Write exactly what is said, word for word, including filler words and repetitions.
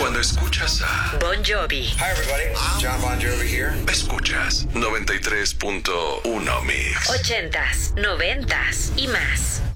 Cuando escuchas a Bon Jovi. Hi everybody, John Bon Jovi here. Escuchas noventa y tres punto uno Mix. Ochentas, noventas y más.